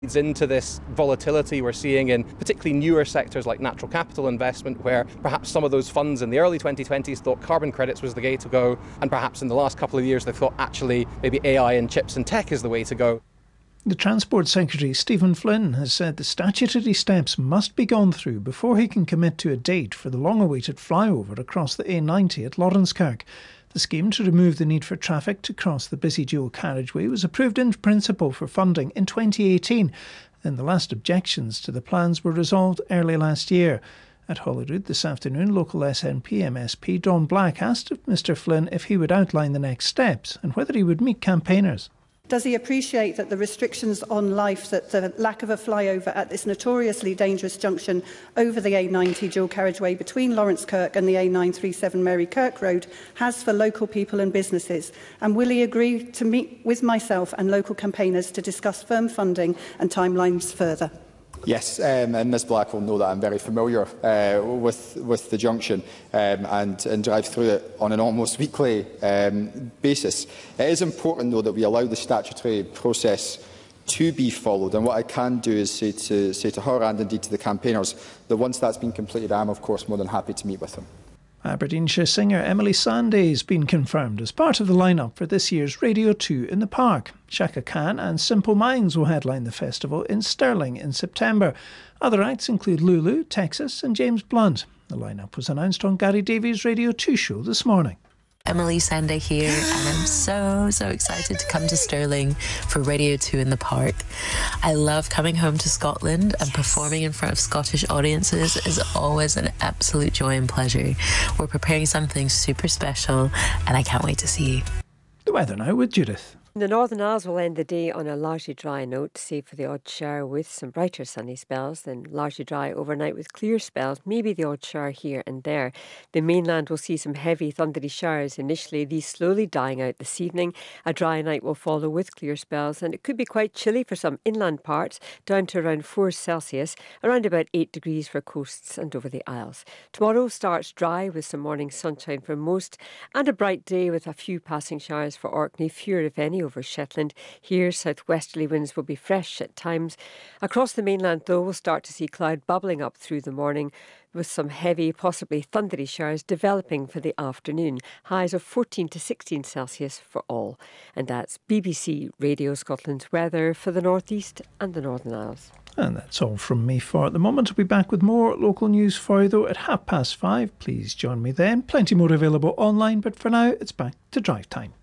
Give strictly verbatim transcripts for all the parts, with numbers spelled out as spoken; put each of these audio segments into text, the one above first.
It's into this volatility we're seeing in particularly newer sectors like natural capital investment, where perhaps some of those funds in the early twenty twenties thought carbon credits was the way to go, and perhaps in the last couple of years they thought actually maybe A I and chips and tech is the way to go. The Transport Secretary, Stephen Flynn, has said the statutory steps must be gone through before he can commit to a date for the long-awaited flyover across the A ninety at Lawrencekirk. The scheme to remove the need for traffic to cross the busy dual carriageway was approved in principle for funding in twenty eighteen, and the last objections to the plans were resolved early last year. At Holyrood this afternoon, local S N P M S P Don Black asked Mr Flynn if he would outline the next steps and whether he would meet campaigners. Does he appreciate that the restrictions on life, that the lack of a flyover at this notoriously dangerous junction over the A ninety dual carriageway between Lawrencekirk and the A nine thirty-seven Mary Kirk Road has for local people and businesses? And will he agree to meet with myself and local campaigners to discuss firm funding and timelines further? Yes, um, and Miz Black will know that I'm very familiar uh, with, with the junction um, and, and drive through it on an almost weekly um, basis. It is important, though, that we allow the statutory process to be followed, and what I can do is say to, say to her and indeed to the campaigners that once that's been completed, I am of course more than happy to meet with them. Aberdeenshire singer Emily Sandé has been confirmed as part of the line-up for this year's Radio two in the Park. Chaka Khan and Simple Minds will headline the festival in Stirling in September. Other acts include Lulu, Texas and James Blunt. The line-up was announced on Gary Davies' Radio two show this morning. Emily Sandé here, and I'm so, so excited to come to Stirling for Radio two in the Park. I love coming home to Scotland, and performing in front of Scottish audiences is always an absolute joy and pleasure. We're preparing something super special, and I can't wait to see you. The weather now with Judith. The Northern Isles will end the day on a largely dry note, save for the odd shower with some brighter sunny spells, then largely dry overnight with clear spells, maybe the odd shower here and there. The mainland will see some heavy thundery showers initially, these slowly dying out this evening. A dry night will follow with clear spells, and it could be quite chilly for some inland parts, down to around four Celsius, around about eight degrees for coasts and over the Isles. Tomorrow starts dry with some morning sunshine for most, and a bright day with a few passing showers for Orkney, fewer if any over Shetland. Here, southwesterly winds will be fresh at times. Across the mainland, though, we'll start to see cloud bubbling up through the morning, with some heavy, possibly thundery showers developing for the afternoon. Highs of fourteen to sixteen Celsius for all. And that's B B C Radio Scotland's weather for the North East and the Northern Isles. And that's all from me for at the moment. I'll be back with more local news for you, though, at half past five. Please join me then. Plenty more available online, but for now, it's back to drive time.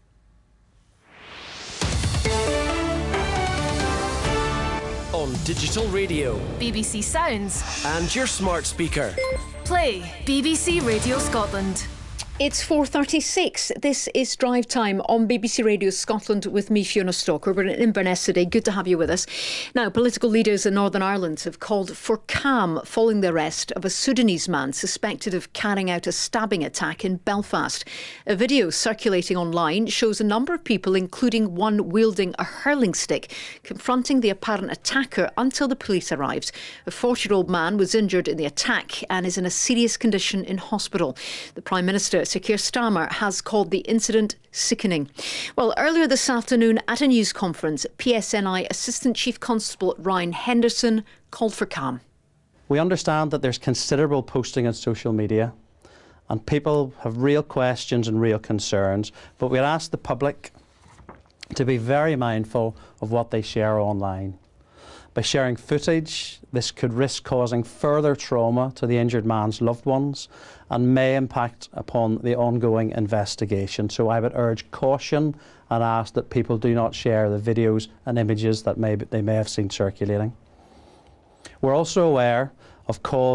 On digital radio, B B C Sounds, and your smart speaker. Play B B C Radio Scotland. It's four thirty-six. This is Drive Time on B B C Radio Scotland with me, Fiona Stalker. We're in Inverness today. Good to have you with us. Now, political leaders in Northern Ireland have called for calm following the arrest of a Sudanese man suspected of carrying out a stabbing attack in Belfast. A video circulating online shows a number of people, including one wielding a hurling stick, confronting the apparent attacker until the police arrived. A forty-year-old man was injured in the attack and is in a serious condition in hospital. The Prime Minister, Sir Keir Starmer, has called the incident sickening. Well, earlier this afternoon at a news conference, P S N I Assistant Chief Constable Ryan Henderson called for calm. We understand that there's considerable posting on social media and people have real questions and real concerns, but we'd ask the public to be very mindful of what they share online. By sharing footage, this could risk causing further trauma to the injured man's loved ones and may impact upon the ongoing investigation. So I would urge caution and ask that people do not share the videos and images that may, they may have seen circulating. We're also aware of calls